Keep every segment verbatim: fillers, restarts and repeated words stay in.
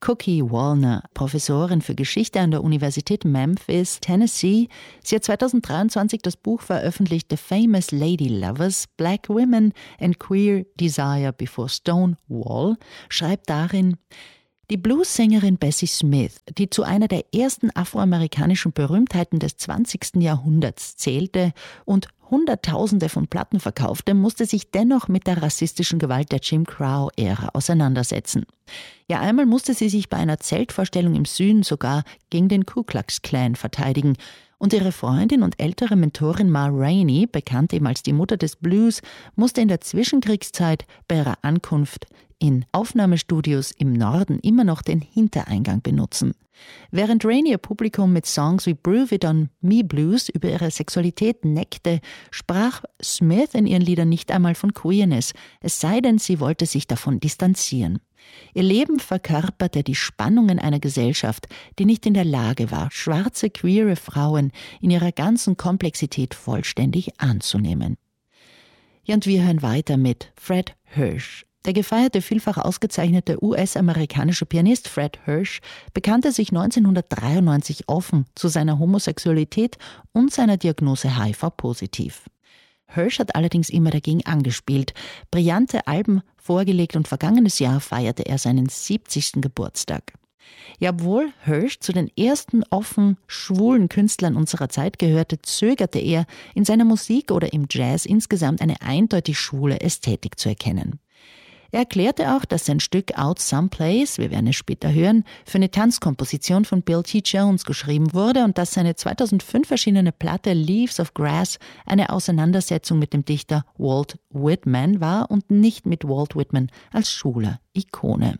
Cookie Wallner, Professorin für Geschichte an der Universität Memphis, Tennessee. Sie hat zweitausenddreiundzwanzig das Buch veröffentlicht The Famous Lady Lovers, Black Women and Queer Desire Before Stonewall, schreibt darin: Die Bluessängerin Bessie Smith, die zu einer der ersten afroamerikanischen Berühmtheiten des zwanzigsten Jahrhunderts zählte und Hunderttausende von Platten verkaufte, musste sich dennoch mit der rassistischen Gewalt der Jim Crow-Ära auseinandersetzen. Ja, einmal musste sie sich bei einer Zeltvorstellung im Süden sogar gegen den Ku Klux Klan verteidigen. Und ihre Freundin und ältere Mentorin Ma Rainey, bekannt eben als die Mutter des Blues, musste in der Zwischenkriegszeit bei ihrer Ankunft in Aufnahmestudios im Norden immer noch den Hintereingang benutzen. Während Rainey ihr Publikum mit Songs wie Prove It on Me Blues über ihre Sexualität neckte, sprach Smith in ihren Liedern nicht einmal von Queerness, es sei denn, sie wollte sich davon distanzieren. Ihr Leben verkörperte die Spannungen einer Gesellschaft, die nicht in der Lage war, schwarze, queere Frauen in ihrer ganzen Komplexität vollständig anzunehmen. Ja, und wir hören weiter mit Fred Hirsch. Der gefeierte, vielfach ausgezeichnete U S-amerikanische Pianist Fred Hirsch bekannte sich neunzehnhundertdreiundneunzig offen zu seiner Homosexualität und seiner Diagnose H I V-positiv. Hirsch hat allerdings immer dagegen angespielt, brillante Alben vorgelegt und vergangenes Jahr feierte er seinen siebzigsten Geburtstag. Ja, obwohl Hirsch zu den ersten offen schwulen Künstlern unserer Zeit gehörte, zögerte er, in seiner Musik oder im Jazz insgesamt eine eindeutig schwule Ästhetik zu erkennen. Er erklärte auch, dass sein Stück Out Someplace, wir werden es später hören, für eine Tanzkomposition von Bill T. Jones geschrieben wurde und dass seine zweitausendfünf erschienene Platte Leaves of Grass eine Auseinandersetzung mit dem Dichter Walt Whitman war und nicht mit Walt Whitman als schwuler Ikone.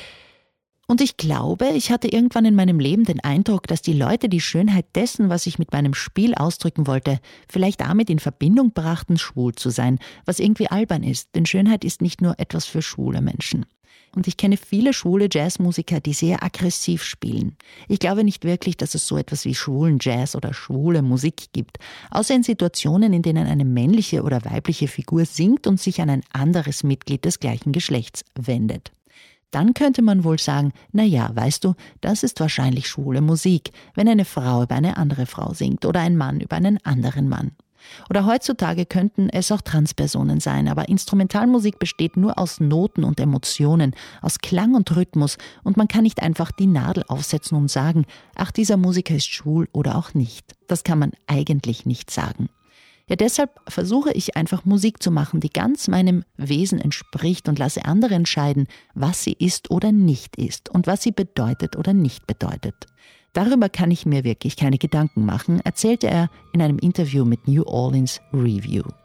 Und ich glaube, ich hatte irgendwann in meinem Leben den Eindruck, dass die Leute die Schönheit dessen, was ich mit meinem Spiel ausdrücken wollte, vielleicht damit in Verbindung brachten, schwul zu sein, was irgendwie albern ist, denn Schönheit ist nicht nur etwas für schwule Menschen. Und ich kenne viele schwule Jazzmusiker, die sehr aggressiv spielen. Ich glaube nicht wirklich, dass es so etwas wie schwulen Jazz oder schwule Musik gibt, außer in Situationen, in denen eine männliche oder weibliche Figur singt und sich an ein anderes Mitglied des gleichen Geschlechts wendet. Dann könnte man wohl sagen, na ja, weißt du, das ist wahrscheinlich schwule Musik, wenn eine Frau über eine andere Frau singt oder ein Mann über einen anderen Mann. Oder heutzutage könnten es auch Transpersonen sein, aber Instrumentalmusik besteht nur aus Noten und Emotionen, aus Klang und Rhythmus und man kann nicht einfach die Nadel aufsetzen und sagen, ach, dieser Musiker ist schwul oder auch nicht. Das kann man eigentlich nicht sagen. Ja, deshalb versuche ich einfach Musik zu machen, die ganz meinem Wesen entspricht und lasse andere entscheiden, was sie ist oder nicht ist und was sie bedeutet oder nicht bedeutet. Darüber kann ich mir wirklich keine Gedanken machen, erzählte er in einem Interview mit New Orleans Review.